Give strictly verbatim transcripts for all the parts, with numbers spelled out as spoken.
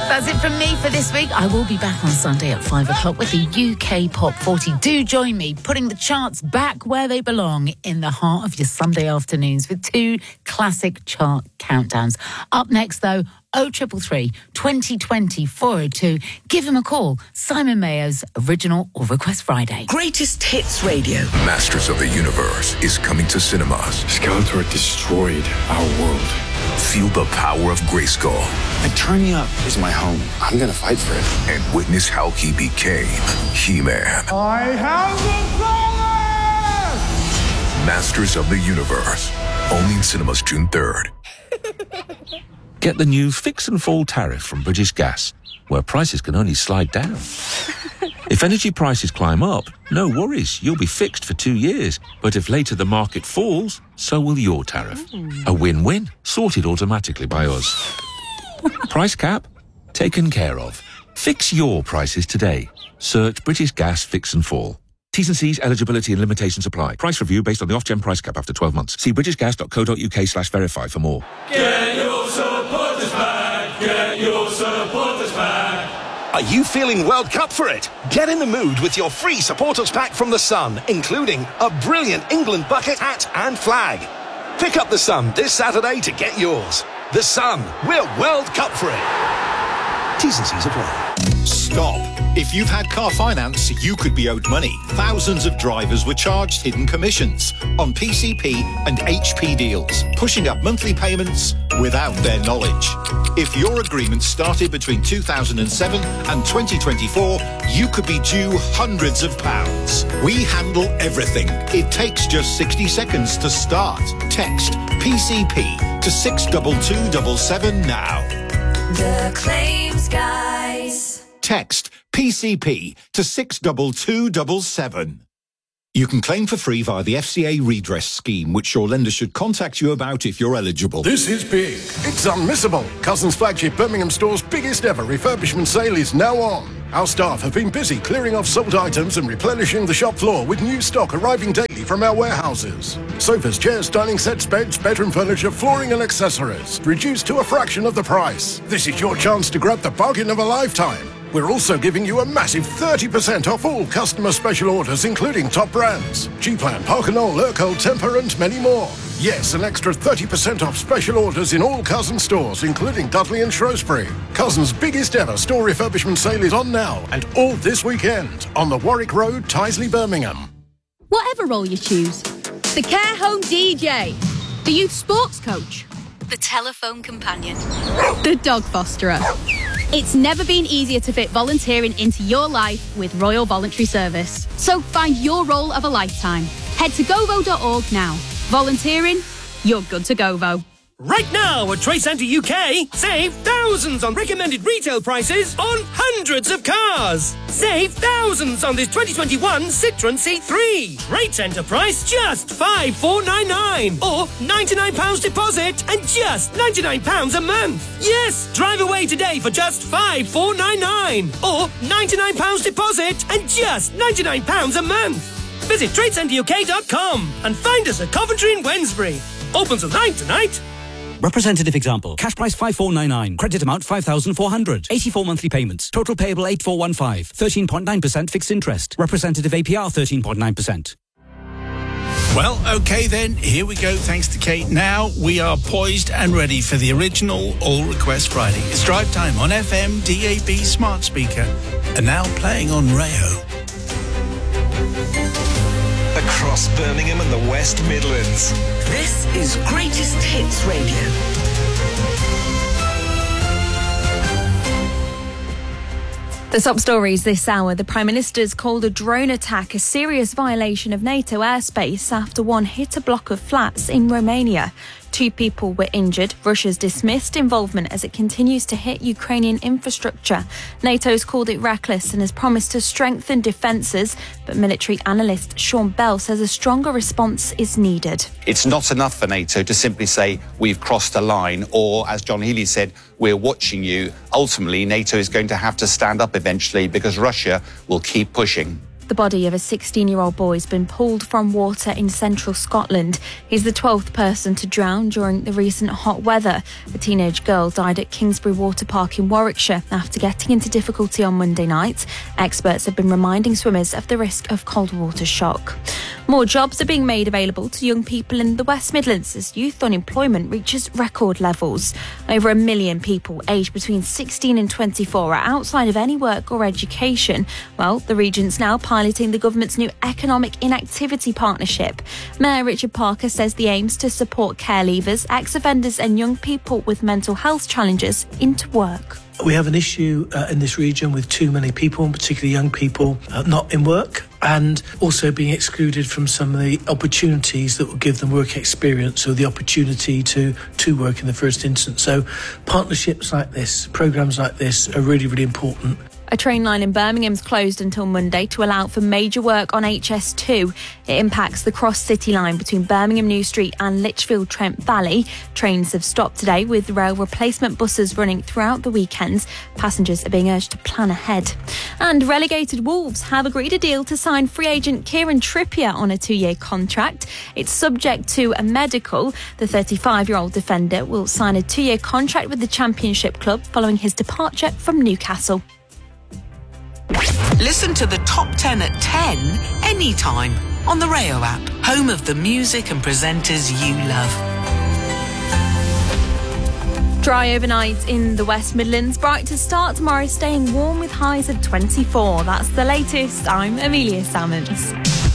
That's it from me for this week. I will be back on Sunday at five o'clock with the U K Pop forty. Do join me, putting the charts back where they belong in the heart of your Sunday afternoons with two classic chart countdowns. Up next, though, oh triple three, twenty twenty, four oh two. Give him a call. Simon Mayo's Original or Request Friday. Greatest Hits Radio. Masters of the Universe is coming to cinemas. Skeletor destroyed our world. Feel the power of Grayskull. Eternia is my home. I'm gonna fight for it. And witness how he became He-Man. I have the power! Masters of the Universe. Only in cinemas June third. Get the new Fix and Fall tariff from British Gas, where prices can only slide down. If energy prices climb up, no worries, you'll be fixed for two years. But if later the market falls, so will your tariff. A win-win, sorted automatically by us. Price cap? Taken care of. Fix your prices today. Search British Gas Fix and Fall. T's and C's, eligibility and limitations apply. Price review based on the off-gen price cap after twelve months. See britishgas.co.uk slash verify for more. Get your supporters back! Get your supporters back! Are you feeling World Cup for it? Get in the mood with your free supporters pack from The Sun, including a brilliant England bucket, hat and flag. Pick up The Sun this Saturday to get yours. The Sun, we're World Cup for it. T's and C's apply. Stop. If you've had car finance, you could be owed money. Thousands of drivers were charged hidden commissions on P C P and H P deals, pushing up monthly payments without their knowledge. If your agreement started between two thousand seven and twenty twenty-four, you could be due hundreds of pounds. We handle everything. It takes just sixty seconds to start. Text P C P to six two two seven seven now. The Claims Guys. Text P C P to six two two seven seven. You can claim for free via the F C A redress scheme, which your lender should contact you about if you're eligible. This is big. It's unmissable. Cousins flagship Birmingham store's biggest ever refurbishment sale is now on. Our staff have been busy clearing off sold items and replenishing the shop floor with new stock arriving daily from our warehouses. Sofas, chairs, dining sets, beds, bedroom furniture, flooring and accessories. Reduced to a fraction of the price. This is your chance to grab the bargain of a lifetime. We're also giving you a massive thirty percent off all customer special orders, including top brands. G-Plan, Parkinol, Urkel, Temper and many more. Yes, an extra thirty percent off special orders in all Cousins stores, including Dudley and Shrewsbury. Cousins' biggest ever store refurbishment sale is on now and all this weekend on the Warwick Road, Tyseley, Birmingham. Whatever role you choose, the care home D J, the youth sports coach, the telephone companion, the dog fosterer. It's never been easier to fit volunteering into your life with Royal Voluntary Service. So find your role of a lifetime. Head to govo dot org now. Volunteering, you're good to Govo. Right now at Trade Centre U K, save thousands on recommended retail prices on hundreds of cars. Save thousands on this twenty twenty-one Citroën C three. Trade Centre price just five thousand four hundred ninety-nine or ninety-nine pounds deposit and just ninety-nine pounds a month. Yes, drive away today for just five thousand four hundred ninety-nine or ninety-nine pounds deposit and just ninety-nine pounds a month. Visit trade centre U K dot com and find us at Coventry and Wednesbury. Open till nine tonight. Representative example. Cash price five thousand four hundred ninety-nine. Credit amount five thousand four hundred. eighty-four monthly payments. Total payable eight thousand four hundred fifteen. thirteen point nine percent fixed interest. Representative A P R thirteen point nine percent. Well, OK then, here we go, thanks to Kate. Now we are poised and ready for the original All Request Friday. It's drive time on F M, D A B, smart speaker, and now playing on Rayo. Across Birmingham and the West Midlands. This is Greatest Hits Radio. The top stories this hour. The Prime Minister's called a drone attack a serious violation of NATO airspace after one hit a block of flats in Romania. Two people were injured. Russia's dismissed involvement as it continues to hit Ukrainian infrastructure. NATO's called it reckless and has promised to strengthen defences, but military analyst Sean Bell says a stronger response is needed. It's not enough for NATO to simply say we've crossed a line, or as John Healey said, we're watching you. Ultimately, NATO is going to have to stand up eventually because Russia will keep pushing. The body of a sixteen-year-old boy has been pulled from water in central Scotland. He's the twelfth person to drown during the recent hot weather. A teenage girl died at Kingsbury Water Park in Warwickshire after getting into difficulty on Monday night. Experts have been reminding swimmers of the risk of cold water shock. More jobs are being made available to young people in the West Midlands as youth unemployment reaches record levels. Over a million people aged between sixteen and twenty-four are outside of any work or education. Well, the region's now piloting the government's new Economic Inactivity Partnership. Mayor Richard Parker says the aim's to support care leavers, ex-offenders and young people with mental health challenges into work. We have an issue uh, in this region with too many people, and particularly young people, uh, not in work and also being excluded from some of the opportunities that will give them work experience or the opportunity to, to work in the first instance. So partnerships like this, programmes like this are really, really important. A train line in Birmingham's closed until Monday to allow for major work on H S two. It impacts the cross-city line between Birmingham New Street and Lichfield Trent Valley. Trains have stopped today with rail replacement buses running throughout the weekends. Passengers are being urged to plan ahead. And relegated Wolves have agreed a deal to sign free agent Kieran Trippier on a two-year contract. It's subject to a medical. The thirty-five-year-old defender will sign a two-year contract with the Championship club following his departure from Newcastle. Listen to the top ten at ten anytime on the Rayo app, home of the music and presenters you love. Dry overnight in the West Midlands, bright to start tomorrow, staying warm with highs of twenty-four. That's the latest. I'm Amelia Salmons.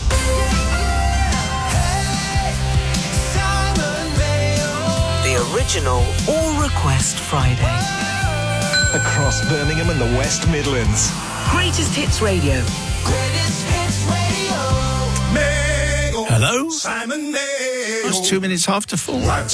The original All Request Friday. Across Birmingham and the West Midlands. Greatest Hits Radio. Greatest Hits Radio. Hello? Simon Mayo. It's two minutes after four.